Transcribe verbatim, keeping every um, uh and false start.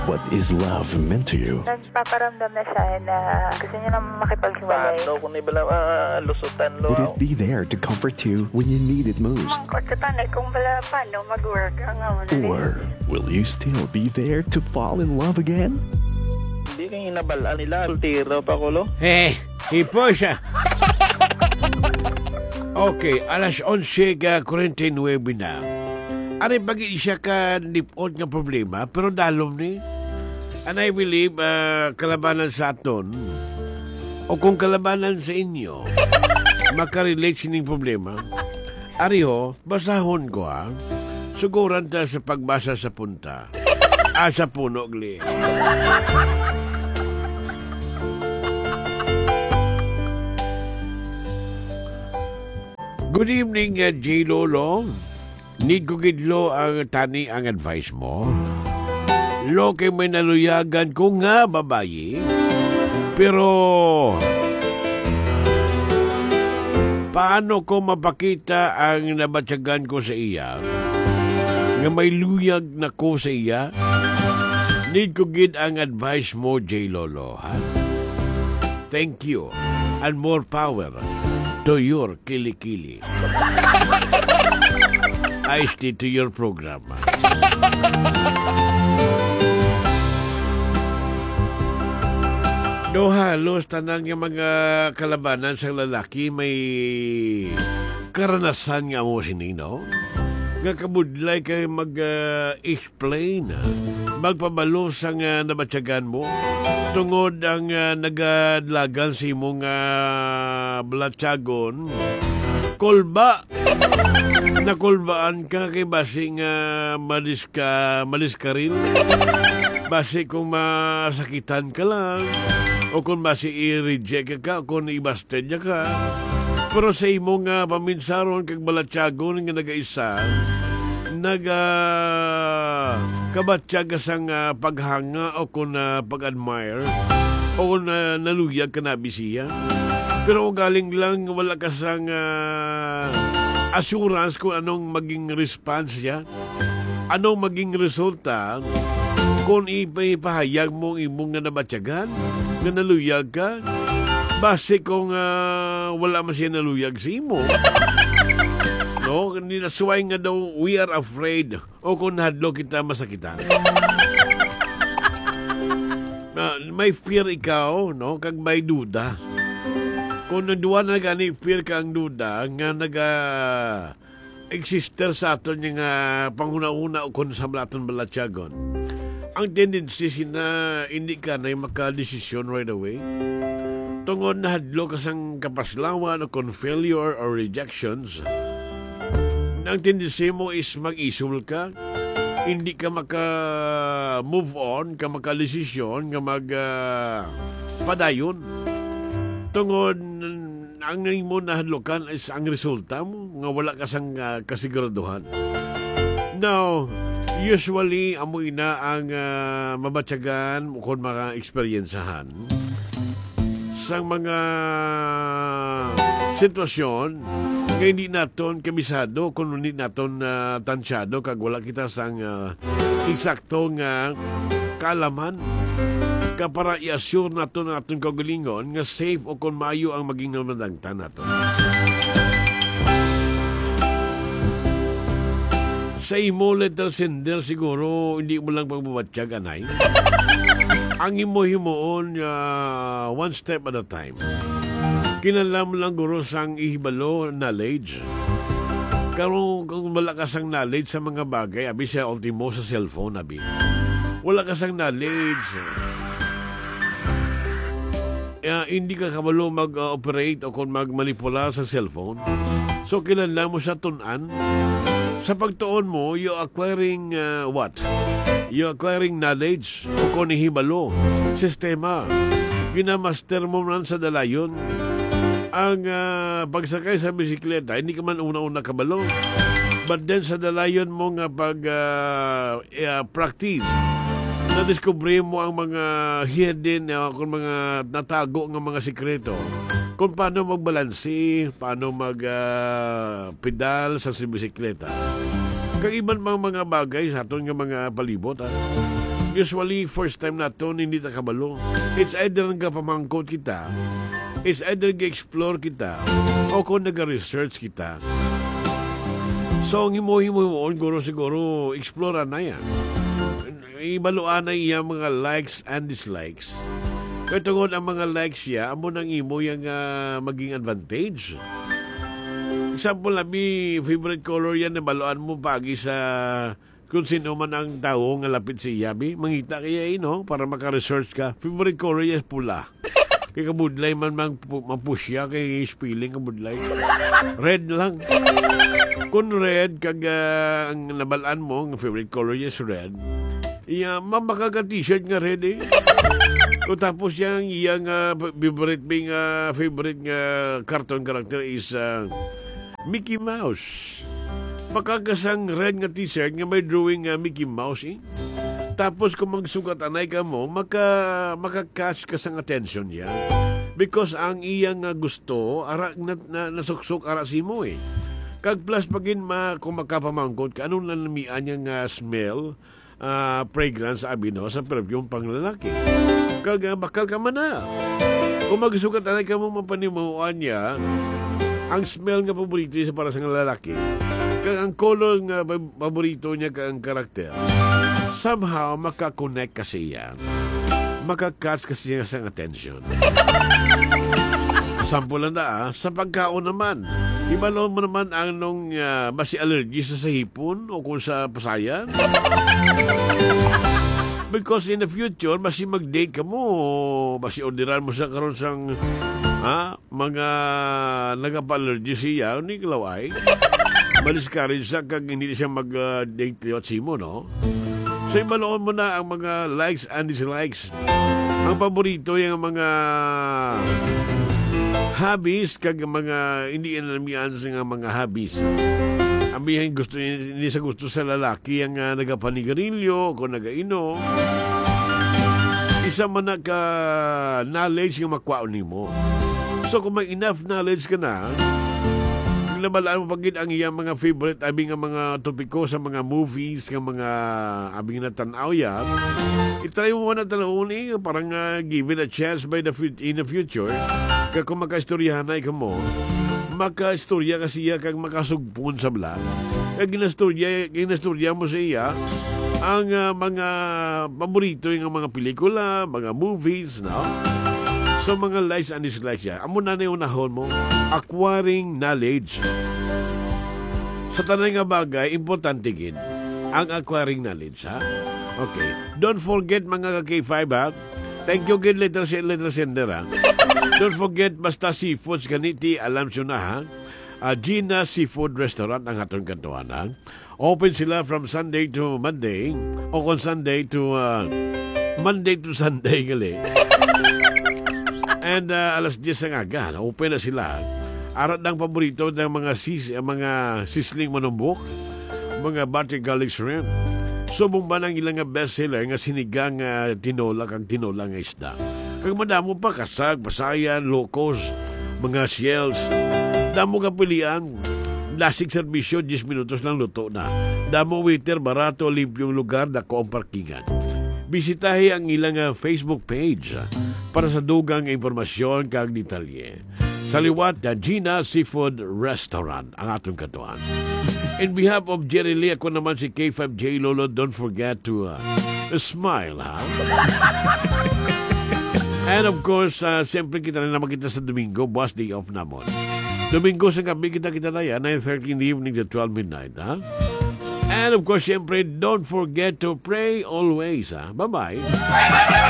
What is love meant to you? Nagpaparamdam na siya na gusto niya na makipaghiwalay. Paano kung ibala uh, lusutan lo? Would it be there to comfort you when you need it most? Mangkot sa tanay kung bala paano mag-work ang amon. Or will you still be there to fall in love again? Hindi kayo inabalaan nila. Sultiro pa ko lo. Eh, hipo siya. Okay, alas onse ka forty-nine na. Ari bagi siya ka nipon nga problema, pero dalom ni. And I believe, uh, kalabanan sa aton, o kung kalabanan sa inyo, makarelate sining problema. Ari ho, basahon ko ha, suguran ta sa pagbasa sa punta. Asa puno, gli. Good evening, uh, J. Lolo. Need ko gidlo ang tani ang advice mo. Lo kay may naluyagan ko nga babayi. Pero paano ko mapakita ang nabatyagan ko sa iya? Nga may luyag na ko sa iya? Need ko gid ang advice mo, J. Lolo, ha? Thank you and more power to your kilikili. I stay to your program. No, halos tanan nga mga kalabanan sa lalaki may karanasan nga mo sinino. Nga kabudlay kay mag-explain, uh, magpabalo sa nga nabatyagan mo. Tungod ang uh, nagadlagan si mong uh, blatyagon, kolba. Nakulbaan ka kay basing uh, malis ka, malis ka rin. Basi kung masakitan ka lang, o kung basi i-reject ka, o kung i-busted niya ka. Pero sa imong uh, paminsaron kag balatyagon nga nag-isa, naga kabatyaga sang uh, paghanga o kung uh, pag-admire o kung uh, naluyag ka na bisiya. Pero galing lang wala ka sang uh, assurance kung anong maging response niya, anong maging resulta kung ipahayag mong imong nga nabatyagan, nga naluyag ka, base kung uh, wala man siya naluyag sa imo. No? Ninasway nga daw, we are afraid, o kung hadlo kita masakitan. Uh, may fear ikaw, no? Kag may duda. Kung nanduwa na gani fear ka ang duda, nga naga-exister sa aton yung uh, panguna-una o kung sa aton balatyagon, ang tendency na hindi ka na maka-desisyon right away. Tungod na hadlo kasang kapaslawan o kung failure or rejections, ang tendency mo is mag-isul ka, hindi ka maka-move on, ka maka-desisyon, ka mag-padayon. Uh, Tungod, ang mo nahadlokan is ang resulta mo, nga wala kasang uh, kasiguraduhan. Now, usually, amoy na ang uh, mabatyagan kung mga eksperyensahan sa mga sitwasyon nga hindi naton kabisado, kung hindi naton uh, tansyado, kag wala kita sang uh, eksaktong uh, kaalaman ka para i-assure nato na atong kagalingon nga safe o kung maayo ang maging namadangtan nato. Sa imo letter sender siguro hindi mo lang pagbabatsyag anay. Ang imo himuon uh, one step at a time. Kinala mo lang guro sang ihibalo knowledge. Karon kung malakas ang knowledge sa mga bagay, abi siya ultimo sa cellphone, abi. Wala kasang knowledge. Uh, hindi ka kabalo mag-operate o kung mag-manipula sa cellphone. So, kilala mo sa tunan. Sa pagtuon mo, you acquiring uh, what? You acquiring knowledge o kung ihibalo, sistema. Ginamaster mo man sa dalayon. Ang uh, pagsakay sa bisikleta, hindi ka man una-una kabalo. But then sa dalayon mo nga pag-practice, uh, uh, na-discover mo ang mga hidden, uh, kung mga natago ng mga sikreto. Kung paano magbalansi, paano mag-pedal uh, sa bisikleta. Kag iban mga mga bagay sa aton nga mga palibot. Ha? Usually, first time na to, hindi na kabalo. It's either nagpamangkot kita, it's either nag-explore kita, o kung nag-research kita. So, ang himo-himo siguro siguro, explore na yan. Ibaluan na iya mga likes and dislikes. Kaya tungod ang mga likes siya, amo nang imo yung uh, maging advantage. Example, labi, favorite color yan na baluan mo pagi sa kung sino man ang tao nga lapit siya. Bi, mangita kaya ino para maka-research ka. Favorite color yan pula. Kaya kabudlay man mang mapush siya kay spelling kabudlay. Red lang. Kung red, kag uh, ang nabalaan mo, ang favorite color niya is red. Iya, mamaka t-shirt nga red eh. Kung tapos yang iyang uh, favorite bing uh, favorite nga cartoon character is uh, Mickey Mouse. Makakasang red nga t-shirt nga may drawing uh, Mickey Mouse eh. Tapos kung magsukat anay ka mo, maka, maka-catch ka sang attention niya. Because ang iyang uh, gusto, ara, na, na, nasuksok ara si mo eh. Kag plus pagin ma, kung makapamangkot ka, anong nanamian niyang uh, smell, uh, fragrance, sabi no, sa perfume pang lalaki. Kag uh, bakal ka man na. Kung magsukat anay ka mo mapanimuan niya, ang smell nga paborito niya para sa lalaki, kag ang color nga paborito niya kag ang karakter, somehow makakonect kasi yan. Makakatch kasi niya sa attention. Sample na ah, sa pagkaon naman. Ibalo mo naman ang nung uh, basi allergy sa sahipon o kung sa pasayan. Because in the future, basi mag-date ka mo, basi orderan mo sa karon sang ha, mga nagapa-allergy siya, ni kalaway. Maliscourage sa kag hindi siya mag-date uh, si mo, no? So, ibaloon mo na ang mga likes and dislikes. Ang paborito yung mga hobbies kag mga hindi inamian sa mga hobbies. Ang biyahin gusto hindi sa gusto sa lalaki ang uh, nagapanigarilyo kung nagainom. Isa man na ka knowledge yung makwaon mo. So, kung may enough knowledge ka na, nabalaan mo pagid ang iyang mga favorite abing nga mga topiko sa mga movies nga mga abing na tanaw yan, itry mo na tanawon eh, parang uh, give it a chance by the in the future. Kaya kung makaistoryahan na ikaw mo, makaistorya kasi iya kag makasugpon sa blang. Kaya ginastorya, ginastorya mo sa iya ang uh, mga paborito yung mga pelikula, mga movies, no? So, mga likes and dislikes yan. Amo na na yung unahon mo, acquiring knowledge. Sa tanay nga bagay, importante gin ang acquiring knowledge, ha? Okay. Don't forget, mga ka-K five, ha? Thank you, gin, letter, letter sender, ha? Don't forget, basta seafoods ganiti, alam siyo na, ha? Uh, Gina Seafood Restaurant, ang atong kantuan, ha? Open sila from Sunday to Monday, o kung Sunday to, uh, Monday to Sunday, gali. And uh, alas diyes ang aga, open na sila. Arat ng paborito ng mga sis, mga sisling manumbok, mga butter garlic shrimp. Subong ba ng ilang bestseller nga sinigang uh, tinola kag tinola nga isda. Kag madamo pa kasag, pasayan, locos, mga shells. Damo ka pilihan. Lasig serbisyo, diyes minutos lang luto na. Damo waiter, barato, limpyong lugar, dako ang parkingan. Bisitahi ang ilang uh, Facebook page uh, para sa dugang impormasyon kag detalye. Sa liwat, the Gina Seafood Restaurant, ang atong katuan. In behalf of Jerry Lee, ako naman si K five J Lolo, don't forget to uh, smile, ha? And of course, uh, siyempre kita na naman kita sa Domingo, buwas day off namon. Domingo sa gabi kita kita na yan, nine thirty in the evening to twelve midnight, ha? And of course, siyempre, don't forget to pray always, ha? Bye-bye.